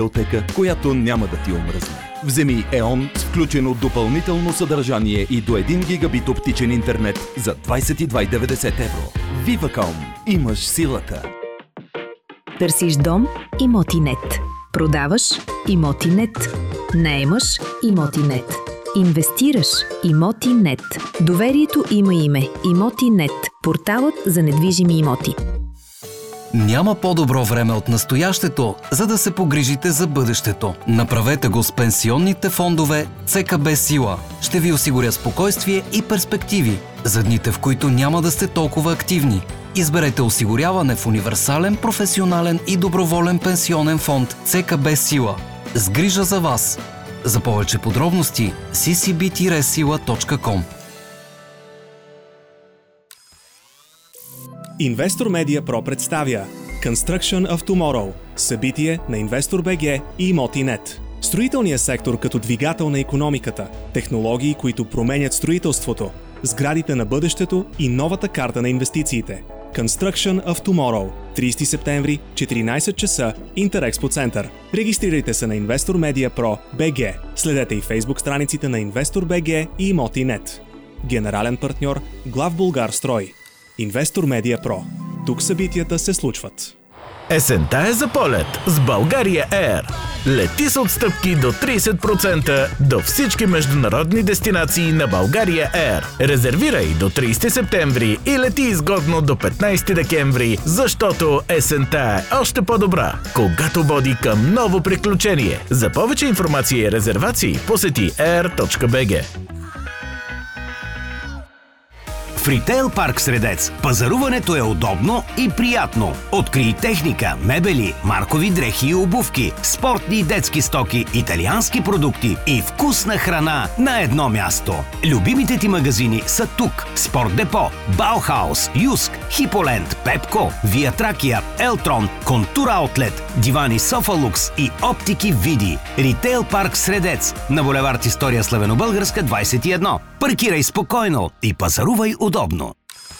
библиотека, която няма да ти омръзне. Вземи ЕОН с включено допълнително съдържание и до 1 гигабит оптичен интернет за 22,90 евро. Vivacom. Имаш силата. Търсиш дом? Имотинет. Продаваш? Имотинет. Наемаш? Имотинет. Инвестираш? Имотинет. Доверието има име. Имотинет. Порталът за недвижими имоти. Няма по-добро време от настоящето, за да се погрижите за бъдещето. Направете го с пенсионните фондове ЦКБ Сила. Ще ви осигуря спокойствие и перспективи за дните, в които няма да сте толкова активни. Изберете осигуряване в универсален, професионален и доброволен пенсионен фонд ЦКБ Сила. С грижа за вас. За повече подробности ccb-sila.com. Investor Media Pro представя Construction of Tomorrow – събитие на InvestorBG и Имотинет. Строителният сектор като двигател на икономиката, технологии, които променят строителството, сградите на бъдещето и новата карта на инвестициите. Construction of Tomorrow – 30 септември, 14 часа, Интерекспо център. Регистрирайте се на Investor Media Pro BG. Следете и Facebook страниците на InvestorBG и Имотинет. Генерален партньор Главбулгарстрой. Investor Media Pro. Тук събитията се случват. Есента е за полет с България Air. Лети с отстъпки до 30% до всички международни дестинации на България Air. Резервирай до 30 септември и лети изгодно до 15 декември, защото есента е още по-добра, когато води към ново приключение. За повече информация и резервации посети air.bg. В Ритейл парк Средец пазаруването е удобно и приятно. Открий техника, мебели, маркови дрехи и обувки, спортни и детски стоки, италиански продукти и вкусна храна на едно място. Любимите ти магазини са тук. Спорт Депо, Баухаус, Юск, Хиполенд, Пепко, Вия Тракия, Елтрон, Контур Аутлет, Дивани Софалукс и Оптики Види. Ритейл парк Средец на булевард История Славянобългарска 21. Паркирай спокойно и пазарувай удобно.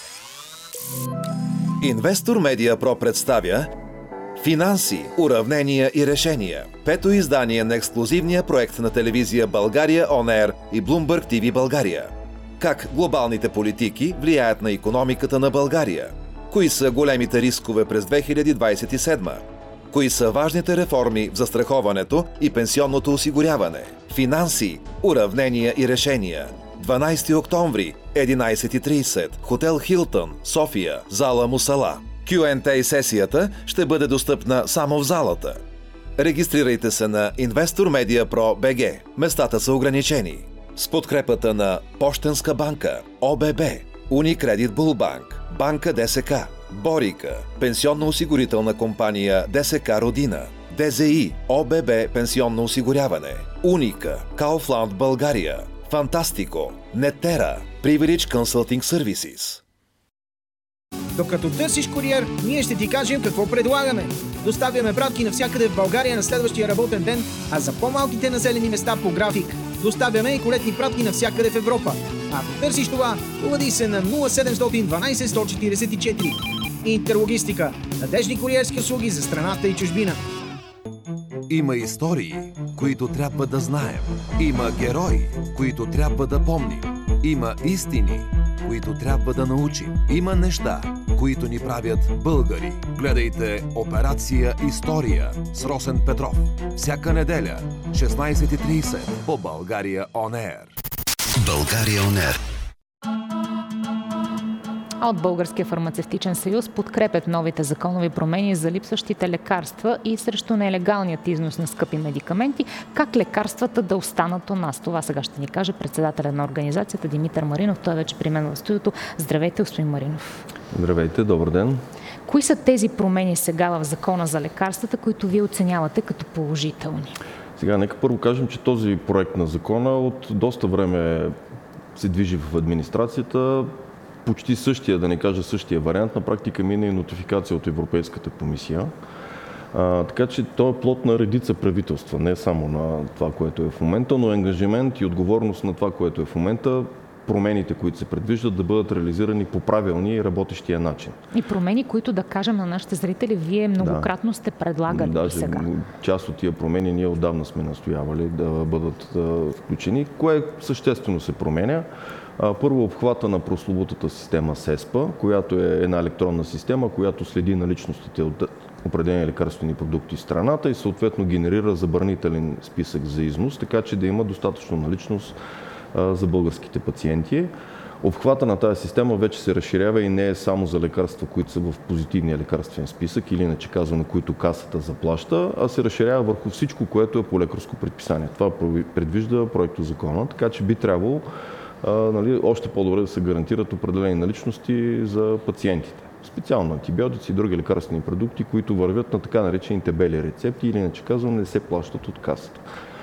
Investor Media Pro представя Финанси, уравнения и решения. Пето издание на ексклузивния проект на телевизия България On Air и Bloomberg TV България. Как глобалните политики влияят на икономиката на България? Кои са големите рискове през 2027? Кои са важните реформи в застраховането и пенсионното осигуряване? Финанси, уравнения и решения. 12 октомври, 11:30, Хотел Хилтън, София, зала Мусала. Q&A сесията ще бъде достъпна само в залата. Регистрирайте се на Investor Media Pro BG. Местата са ограничени. С подкрепата на Пощенска банка, ОББ, Уникредит Булбанк, Банка ДСК, Борика, пенсионно-осигурителна компания ДСК Родина, ДЗИ, ОББ Пенсионно осигуряване, Уника, Kaufland България, Фантастико, Нетера, Privilege Consulting Services. Докато търсиш куриер, ние ще ти кажем какво предлагаме. Доставяме пратки навсякъде в България на следващия работен ден, а за по-малките населени места по график. Доставяме и колетни пратки навсякъде в Европа. Ако търсиш това, обади се на 0712 144. Интерлогистика. Надежни куриерски услуги за страната и чужбина. Има истории, които трябва да знаем. Има герои, които трябва да помним. Има истини, които трябва да научим. Има неща, които ни правят българи. Гледайте Операция История с Росен Петров. Всяка неделя, 16:30 по България On Air. България On Air. От Българския фармацевтичен съюз подкрепят новите законови промени за липсващите лекарства и срещу нелегалният износ на скъпи медикаменти. Как лекарствата да останат у нас? Това сега ще ни каже председателя на организацията Димитър Маринов. Той вече при мен в студиото. Здравейте, господин Маринов. Здравейте, добър ден. Кои са тези промени сега в закона за лекарствата, които вие оценявате като положителни? Сега, нека първо кажем, че този проект на закона от доста време се движи в администрацията. Почти същия, да не кажа същия вариант, на практика мина и нотификация от Европейската комисия. Така че той е плод на редица правителства, не само на това, което е в момента, но ангажимент и отговорност на това, което е в момента промените, които се предвиждат, да бъдат реализирани по правилния и работещия начин. И промени, които да кажем на нашите зрители, вие многократно сте предлагали даже сега. Част от тия промени ние отдавна сме настоявали да бъдат включени. Кое съществено се променя? Първо, обхвата на прословутата система СЕСПА, която е една електронна система, която следи наличностите от определени лекарствени продукти в страната и съответно генерира забранителен списък за износ, така че да има достатъчно наличност за българските пациенти. Обхвата на тази система вече се разширява и не е само за лекарства, които са в позитивния лекарствен списък или иначе казано, които касата заплаща, а се разширява върху всичко, което е по лекарско предписание. Това предвижда проектозакона, така че би трябвало още по-добре да се гарантират определени наличности за пациентите. Специално антибиотици и други лекарствени продукти, които вървят на така наречените бели рецепти или иначе казано не се плащат от касата.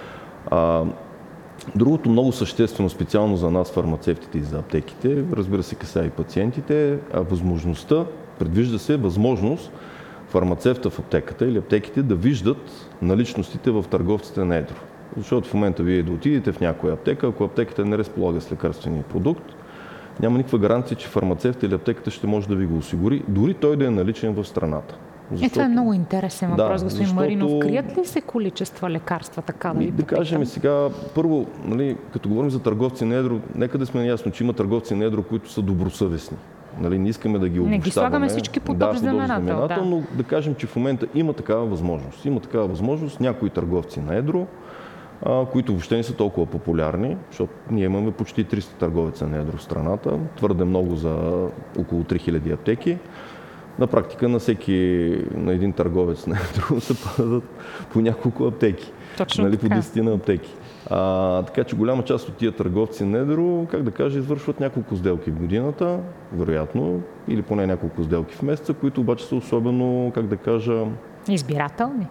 Другото много съществено, специално за нас, фармацевтите и за аптеките, разбира се, касае и пациентите, възможността, предвижда се възможност фармацевта в аптеката или аптеките да виждат наличностите в търговците на едро. Защото в момента вие да отидете в някоя аптека, ако аптеката не разполага с лекарствения продукт, няма никаква гаранция, че фармацевт или аптеката ще може да ви го осигури, дори той да е наличен в страната. Защото... Това е много интересен въпрос, господин Маринов. Крият ли се количества лекарства така да ви Да кажем сега, първо, като говорим за търговци на едро, нека да сме наясно, че има търговци на едро, които са добросъвестни. Не искаме да ги обобщаваме. Не ги слагаме всички под общ знаменател. Но да кажем, че в момента има такава възможност. Има такава възможност някои търговци на едро, които въобще не са толкова популярни, защото ние имаме почти 300 търговеца на едро в страната, твърде много за около 3000 аптеки. На практика на един търговец на едро се падат по няколко аптеки. Точно по 10 аптеки. Така че голяма част от тия търговци на едро, извършват няколко сделки в годината, вероятно, или поне няколко сделки в месеца, които обаче са особено, избирателни?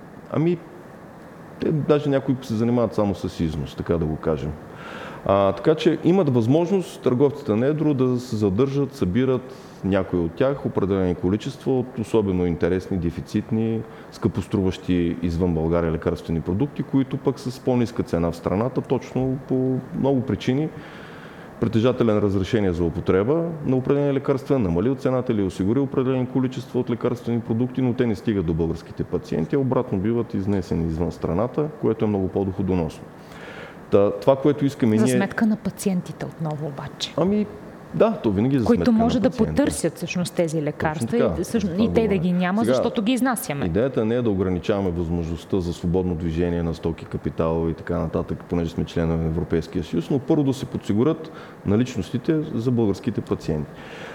Те даже някои се занимават само с износ, така да го кажем. Така че имат възможност търговците на едро да се задържат, събират някои от тях определени количества от особено интересни, дефицитни, скъпоструващи извън България лекарствени продукти, които пък са с по-ниска цена в страната, точно по много причини. Притежателен разрешение за употреба на определени лекарства, намалил цената или осигурил определени количества от лекарствени продукти, но те не стигат до българските пациенти, а обратно биват изнесени извън страната, което е много по-доходоносно. Това, което искаме ние... За сметка на пациентите отново обаче. Да, то винаги за сметка на пациента. Които може да потърсят всъщност тези лекарства и те да ги няма, защото ги изнасяме. Идеята не е да ограничаваме възможността за свободно движение на стоки, капитал и така нататък, понеже сме членове на Европейския съюз, но първо да се подсигурят наличностите за българските пациенти.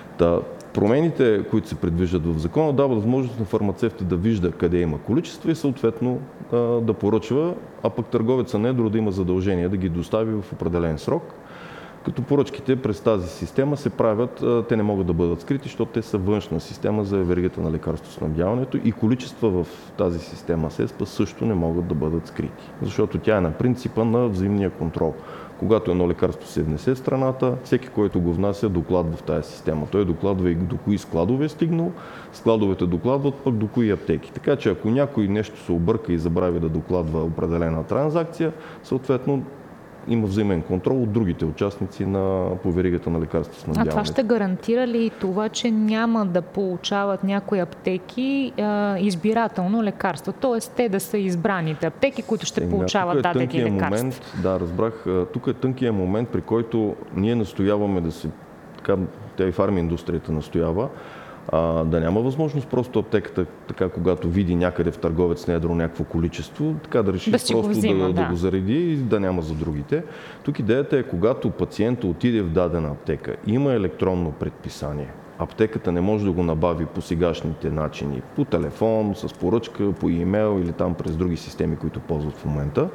Промените, които се предвиждат в закона, дават възможност на фармацевта да вижда къде има количество и съответно да поръчва, а пък търговеца на едро да има задължение да ги достави в определен срок. Като поръчките през тази система се правят, те не могат да бъдат скрити, защото те са външна система за веригата на лекарствоснабдяването и количества в тази система СЕСПА също не могат да бъдат скрити, защото тя е на принципа на взаимния контрол. Когато едно лекарство се внесе в страната, всеки, който го внася, докладва в тази система. Той докладва и до кои складове е стигнал, складовете докладват пък до кои аптеки. Така че ако някой нещо се обърка и забрави да докладва определена транзакция, съответно има взаимен контрол от другите участници по веригата на лекарствоснабдяването. А това ще гарантира ли това, че няма да получават някои аптеки избирателно лекарства? Тоест те да са избраните аптеки, които ще получават дадени лекарства? Да, разбрах. Тук е тънкият момент, при който ние настояваме да се... Тя и фарминдустрията настоява, да няма възможност просто аптеката, така когато види някъде в търговец на едро някакво количество, така да реши да го зареди и да няма за другите. Тук идеята е, когато пациентът отиде в дадена аптека, има електронно предписание, аптеката не може да го набави по сегашните начини, по телефон, с поръчка, по имейл или там през други системи, които ползват в момента.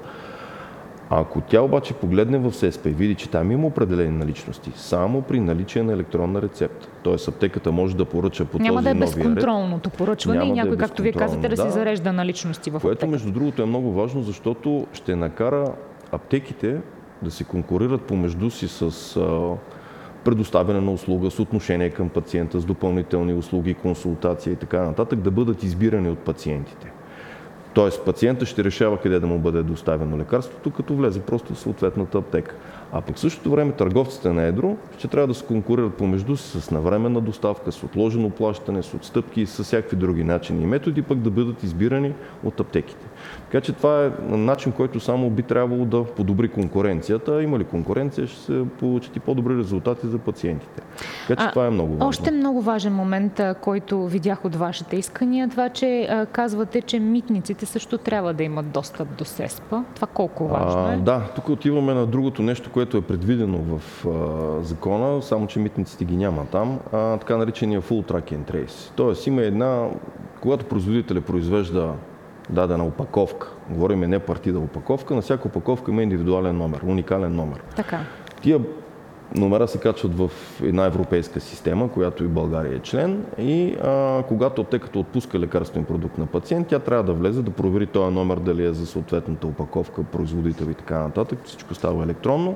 Ако тя обаче погледне в СЕСПА и види, че там има определени наличности, само при наличие на електронна рецепта. Тоест аптеката може да поръча по този новия ред. Няма да е безконтролното поръчване и някой, както вие казвате, да си зарежда наличности в аптеката. Което между другото е много важно, защото ще накара аптеките да се конкурират помежду си с предоставяне на услуга, с отношение към пациента, с допълнителни услуги, консултация и така нататък, да бъдат избирани от пациентите. Тоест пациента ще решава къде да му бъде доставено лекарството, като влезе просто в съответната аптека. А пък в същото време търговците на едро ще трябва да се конкурират помежду си с навременна доставка, с отложено плащане, с отстъпки и с всякакви други начини и методи, пък да бъдат избирани от аптеките. Така че това е начин, който само би трябвало да подобри конкуренцията. Има ли конкуренция, ще се получат и по-добри резултати за пациентите. Така че това е много важно. Още много важен момент, който видях от вашите искания, това, че казвате, че митниците също трябва да имат достъп до СЕСПА. Това колко важно е? Да, тук отиваме на другото нещо, което е предвидено в закона, само че митниците ги няма там, така наречения Full Track and Trace. Тоест има когато производителят произвежда дадена опаковка, говорим не партида опаковка, на всяка опаковка има индивидуален номер, уникален номер. Така. Тия номера се качват в една европейска система, която и България е член, и когато аптеката отпуска лекарствен продукт на пациент, тя трябва да влезе да провери този номер дали е за съответната опаковка, производител и така нататък. Всичко става електронно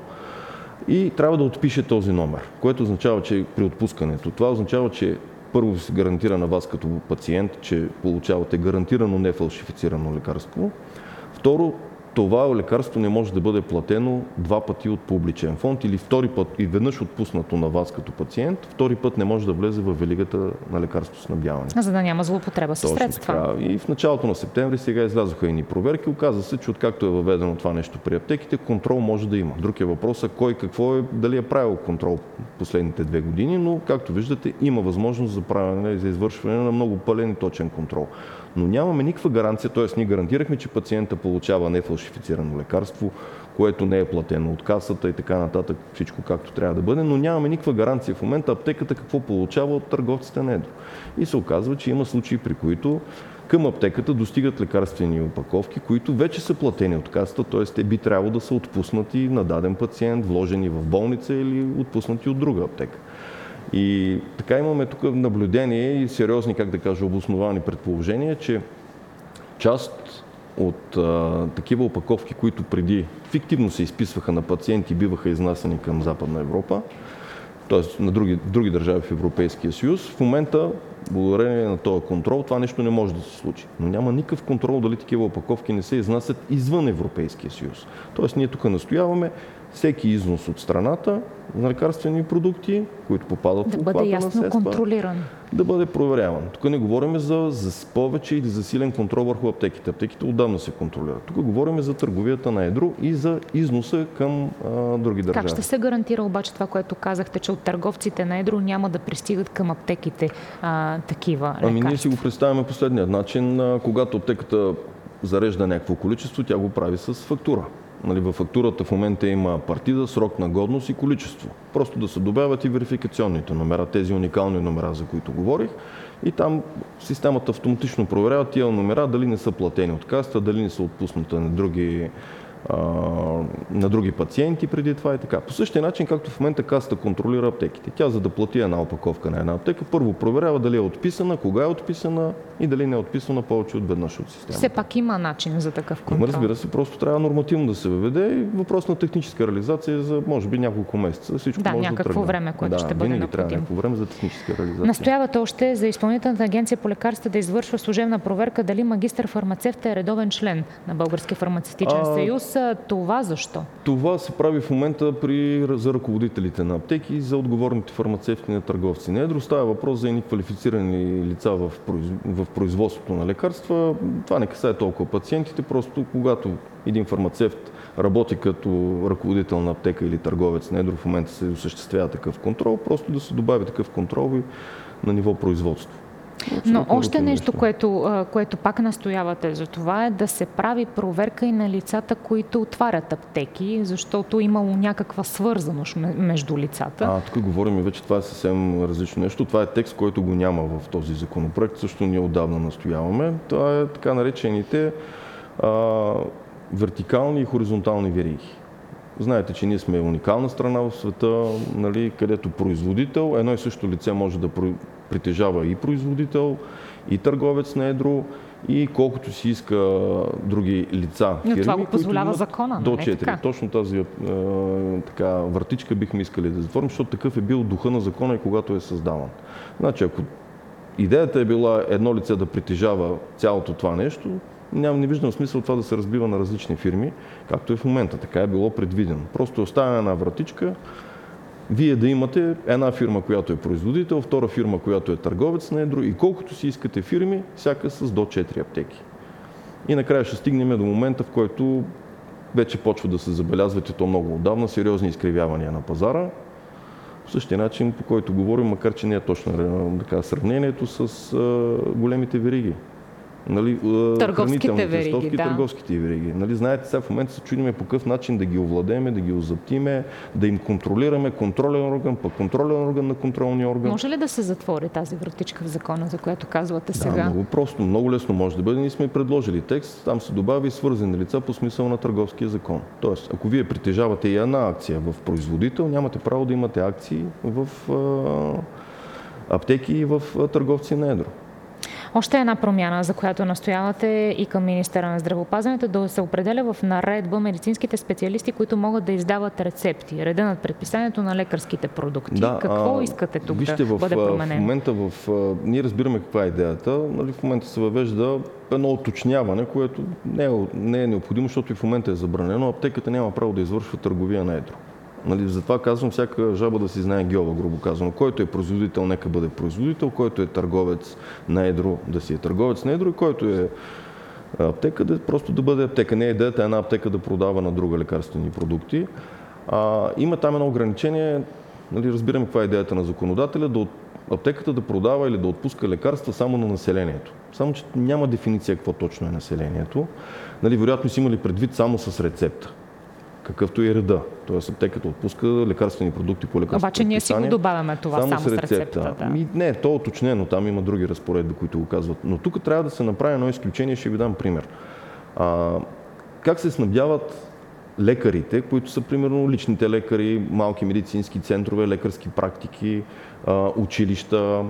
и трябва да отпише този номер, което означава, че при отпускането, това означава, че първо се гарантира на вас като пациент, че получавате гарантирано нефалшифицирано лекарство. Второ, това лекарство не може да бъде платено два пъти от публичен фонд или втори път и веднъж отпуснато на вас като пациент, втори път не може да влезе в веригата на лекарствоснабдяване. За да няма злоупотреба с средства. Така. И в началото на септември сега излязоха едни проверки. Оказа се, че откакто е въведено това нещо при аптеките, контрол може да има. Друг е въпросът кой какво е, дали е правил контрол последните 2 години, но както виждате има възможност за правене и за извършване на много пълен и точен контрол. Но нямаме никаква гаранция, т.е. ние гарантирахме, че пациента получава нефалшифицирано лекарство, което не е платено от касата и така нататък, всичко както трябва да бъде, но нямаме никаква гаранция в момента аптеката какво получава от търговците на едро. И се оказва, че има случаи, при които към аптеката достигат лекарствени опаковки, които вече са платени от касата, т.е. те би трябвало да са отпуснати на даден пациент, вложени в болница или отпуснати от друга аптека. И така имаме тук наблюдение и сериозни, как да кажа, обосновани предположения, че част от такива опаковки, които преди фиктивно се изписваха на пациенти, биваха изнасяни към Западна Европа, т.е. на други държави в Европейския съюз, в момента, благодарение на този контрол, това нещо не може да се случи. Но няма никакъв контрол дали такива опаковки не се изнасят извън Европейския съюз. Т.е. ние тук настояваме всеки износ от страната на лекарствени продукти, които попадат в обхвата на СЕСПА, контролиран. Да бъде проверяван. Тук не говорим за повече или за силен контрол върху аптеките. Аптеките отдавна се контролират. Тук говорим за търговията на едро и за износа към други държави. Как ще се гарантира обаче това, което казахте, че от търговците на едро няма да пристигат към аптеките такива лекарства? Ние си го представяме последния начин. Когато аптеката зарежда някакво количество, тя го прави с фактура. Във фактурата в момента има партида, срок на годност и количество. Просто да се добавят и верификационните номера, тези уникални номера, за които говорих. И там системата автоматично проверява тия номера дали не са платени от касата, дали не са отпуснати на други пациенти преди това и така. По същия начин, както в момента касата контролира аптеките. Тя, за да плати една опаковка на една аптека, първо проверява дали е отписана, кога е отписана и дали не е отписана повече от веднъж от системата. Все пак има начин за такъв контрол. Разбира се, просто трябва нормативно да се въведе и въпрос на техническа реализация за, може би, няколко месеца. Всичко може някакво време, което ще бъде необходимо. Трябва някакво време за техническа реализация. Настоявате още за Изпълнителната агенция по лекарства да извършва служебна проверка дали магистър-фармацевт е редовен член на Българския фармацевтичен съюз. Това защо? Това се прави в момента за ръководителите на аптеки и за отговорните фармацевти на търговци на едро. Става въпрос за едни квалифицирани лица в производството на лекарства. Това не касае толкова пациентите, просто когато един фармацевт работи като ръководител на аптека или търговец на едро, в момента се осъществява такъв контрол, просто да се добави такъв контрол и на ниво производство. Но още нещо, което пак настоявате за това, е да се прави проверка и на лицата, които отварят аптеки, защото имало някаква свързаност между лицата. Тук говорим и вече това е съвсем различно нещо. Това е текст, който го няма в този законопроект. Също ние отдавна настояваме. Това е така наречените вертикални и хоризонтални вериги. Знаете, че ние сме уникална страна в света, където производител, едно и също лице може да притежава и производител, и търговец на едро, и колкото си иска други лица, фирми, това го позволява закона, до 4. Така? Точно тази вратичка бихме искали да затворим, защото такъв е бил духа на закона и когато е създаван. Значи, ако идеята е била едно лице да притежава цялото това нещо, Не виждам смисъл това да се разбива на различни фирми, както е в момента. Така е било предвидено. Просто оставя една вратичка, вие да имате една фирма, която е производител, втора фирма, която е търговец на едро и колкото си искате фирми, всяка с до 4 аптеки. И накрая ще стигнем до момента, в който вече почва да се забелязват и то много отдавна сериозни изкривявания на пазара. По същия начин, по който говорим, макар че не е точно сравнението с големите вериги. Нали, търговските вериги, да. Търговските вериги. Нали, знаете, сега в момента се чудиме по какъв начин да ги овладееме, да ги озаптиме, да им контролираме контролен орган, пък контролен орган на контролния орган. Може ли да се затвори тази вратичка в закона, за която казвате сега? Да, много просто, много лесно може да бъде. Ние сме предложили текст, там се добави свързани лица по смисъл на търговския закон. Тоест, ако вие притежавате и една акция в производител, нямате право да имате акции в аптеки и в търговци на едро. Още една промяна, за която настоявате и към министъра на здравеопазването, да се определя в наредба медицинските специалисти, които могат да издават рецепти, реда на предписанието на лекарските продукти. Да, какво искате тук вижте, да бъде променено? В момента ние разбираме каква е идеята. Нали, в момента се въвежда едно уточняване, което не е необходимо, защото и в момента е забранено. Аптеката няма право да извършва търговия на едро. Нали, затова казвам, всяка жаба да си знае гьола, грубо казано. Който е производител, нека бъде производител, който е търговец на едро, да си е търговец на едро и който е аптека, просто да бъде аптека. Не е идеята една аптека да продава на друга лекарствени продукти. Има там едно ограничение, нали, разбираме каква е идеята на законодателя, аптеката да продава или да отпуска лекарства само на населението. Само че няма дефиниция какво точно е населението. Нали, вероятно си имали предвид само с рецепта. Какъвто е реда. Тоест аптеката отпуска лекарствени продукти по лекарствено обаче ние си го добавяме това само с рецепта. Да. Не, то е уточнено, там има други разпоредби, които го казват. Но тук трябва да се направи едно изключение, ще ви дам пример. Как се снабдяват лекарите, които са примерно личните лекари, малки медицински центрове, лекарски практики, училища,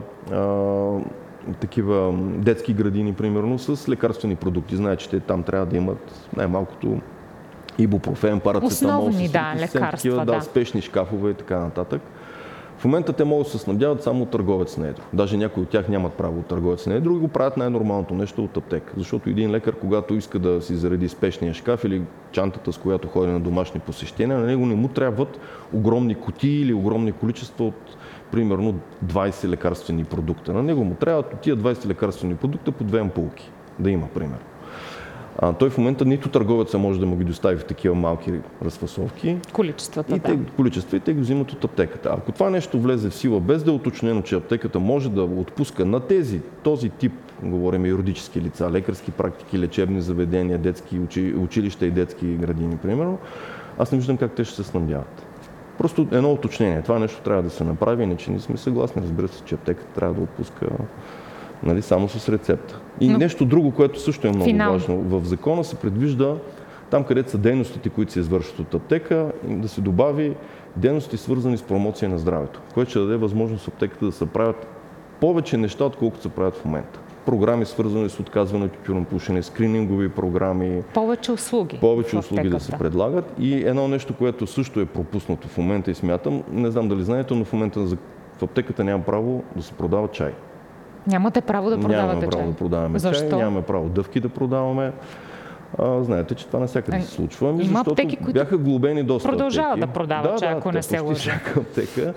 такива детски градини, примерно, с лекарствени продукти. Знаете, че те там трябва да имат най-малкото ибупрофен, парацетамол, лекарства, спешни шкафове и така нататък. В момента те могат да се снабдяват само от търговец на едро. Даже някои от тях нямат право от търговец на едро и го правят най-нормалното нещо от аптека. Защото един лекар, когато иска да си зареди спешния шкаф или чантата, с която ходи на домашни посещения, на него не му трябват огромни кутии или огромни количества от примерно 20 лекарствени продукта. На него му трябват от тия 20 лекарствени продукта по 2 ампулки да има, примерно. Той в момента нито търговеца може да му ги достави в такива малки разфасовки. Количествата, количества и те ги взимат от аптеката. Ако това нещо влезе в сила, без да е уточнено, че аптеката може да отпуска на този тип, говорим юридически лица, лекарски практики, лечебни заведения, детски училища и детски градини, примерно, аз не виждам как те ще се снабдяват. Просто едно уточнение. Това нещо трябва да се направи, иначе не сме съгласни. Разбира се, че аптеката трябва да отпуска, нали, само с рецепта. И нещо друго, което също е много важно. В закона се предвижда, там където са дейностите, които се извършват от аптека, да се добави дейности, свързани с промоция на здравето, което ще даде възможност аптеката да се правят повече неща, отколкото се правят в момента. Програми, свързани с отказване от тютюнопушене, скринингови програми. Повече услуги. Повече услуги да се предлагат. И едно нещо, което също е пропуснато в момента и смятам, не знам дали знаете, но в момента в аптеката няма право да се продава чай. Нямате право да продавате чай? Нямаме право да продаваме чай, нямаме право дъвки да продаваме. Знаете, че това навсякъде се случва. Има аптеки, които бяха глобени доста продължават аптеки. Да продават чай, ако не се лъжа. Всяка аптека.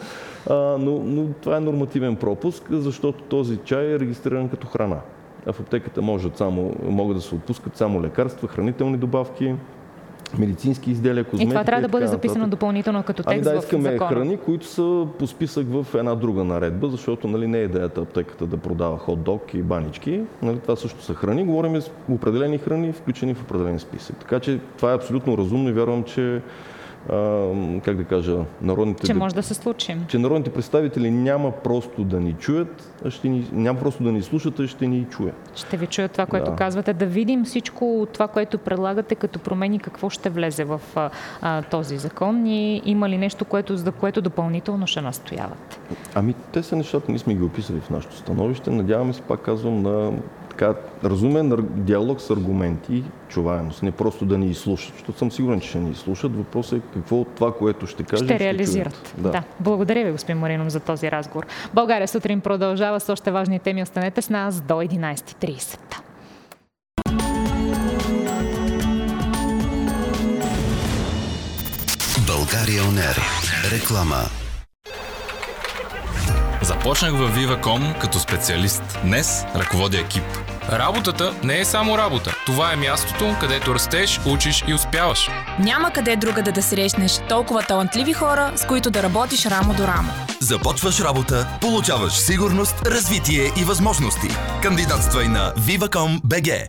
Но това е нормативен пропуск, защото този чай е регистриран като храна. А в аптеката могат да се отпускат само лекарства, хранителни добавки, медицински изделия, козметика. И това трябва да бъде записано допълнително като текст в закона. Искаме храни, които са по списък в една друга наредба, защото не е идеята аптеката да продава хот-дог и банички. Това също са храни. Говорим за определени храни, включени в определен списък. Така че това е абсолютно разумно и вярвам, че може да се случи. Че народните представители няма просто да ни чуят, няма просто да ни слушат, а ще ни чуят. Ще ви чуят това, което казвате. Да видим всичко това, което предлагате като промени, какво ще влезе в този закон и има ли нещо, за което допълнително ще настоявате? Те са нещата, ние сме ги описали в нашето становище. Надяваме се, пак казвам, на разумен диалог с аргументи и чуваемост. Не просто да ни изслушат, защото съм сигурен, че ще ни изслушат. Въпросът е какво от това, което ще кажем, ще реализират. Да. Благодаря ви, господин Маринов, за този разговор. България сутрин продължава с още важни теми. Останете с нас до 11:30. България ОНЕР. Реклама. Започнах във Viva.com като специалист. Днес ръководя екип. Работата не е само работа. Това е мястото, където растеш, учиш и успяваш. Няма къде другаде да срещнеш толкова талантливи хора, с които да работиш рамо до рамо. Започваш работа, получаваш сигурност, развитие и възможности. Кандидатствай на Viva.com.bg.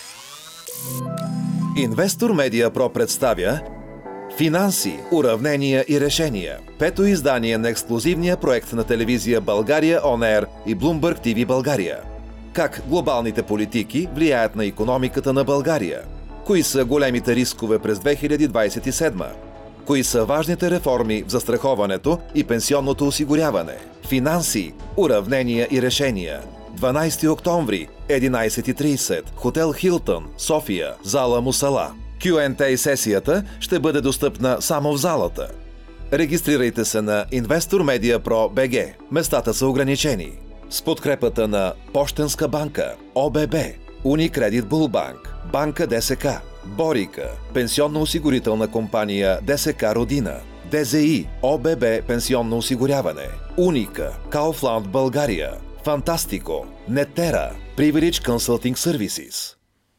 Инвестор Медиа Про представя Финанси, уравнения и решения. Пето издание на ексклузивния проект на телевизия България On Air и Bloomberg TV България. Как глобалните политики влияят на икономиката на България? Кои са големите рискове през 2027? Кои са важните реформи в застраховането и пенсионното осигуряване? Финанси, уравнения и решения. 12 октомври, 11:30, хотел Хилтън, София, зала Мусала. Q&A сесията ще бъде достъпна само в залата. Регистрирайте се на Investor Media Pro BG. Местата са ограничени. С подкрепата на Пощенска банка, ОББ, Unicredit Булбанк, Банка ДСК, Борика, Пенсионно-осигурителна компания ДСК Родина, ДЗИ, ОББ Пенсионно осигуряване, Уника, Kaufland България, Фантастико, Нетера, Privilege Consulting Services.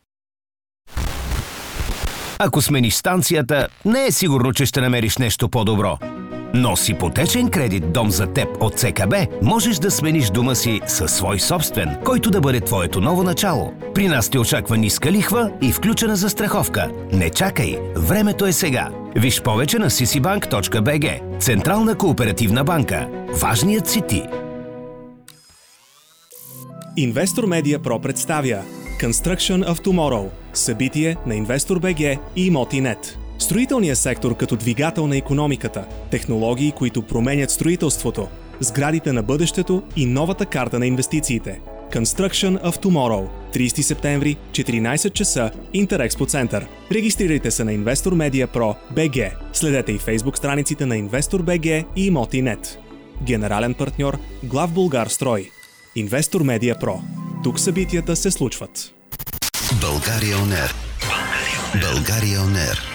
Ако смениш станцията, не е сигурно, че ще намериш нещо по-добро. Но с ипотечен кредит «Дом за теб» от ЦКБ можеш да смениш дома си със свой собствен, който да бъде твоето ново начало. При нас те очаква ниска лихва и включена застраховка. Не чакай, времето е сега. Виж повече на ccbank.bg. Централна кооперативна банка. Важният си ти. Инвестор Медиа Про представя Construction of Tomorrow – събитие на Investor.bg и Имоти.нет. Строителният сектор като двигател на икономиката, технологии, които променят строителството, сградите на бъдещето и новата карта на инвестициите. Construction of Tomorrow – 30 септември, 14 часа, Интерекспо център. Регистрирайте се на Investor Media Pro BG. Следете и Facebook страниците на Investor.bg и Имоти.нет. Генерален партньор Главбулгарстрой. Инвестор Медиа Про. Тук събитията се случват. България ОНЕР. България ОНЕР.